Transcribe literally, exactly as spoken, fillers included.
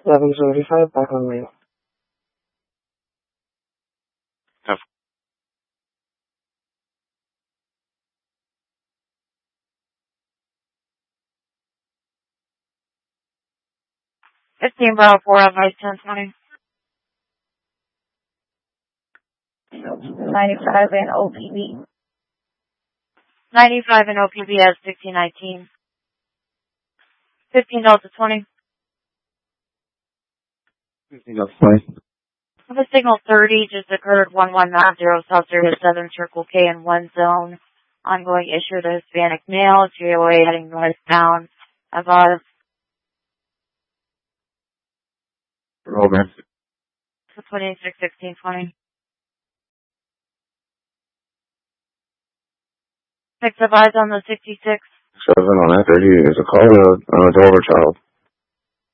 eleven seventy-five, back on mail. Have fifteen Bravo four, advice ten twenty. ninety-five and O P B. ninety-five and O P B has sixteen nineteen. fifteen Delta twenty. fifteen Delta twenty. The signal thirty just occurred one one nine zero South Sirius Southern Circle K in one zone. Ongoing issue to Hispanic male, G O A heading northbound. Advise. Roll, man. twenty-six sixteen twenty. Six advise on the sixty-six. Seven on that thirty is a call on a, on a Dover child.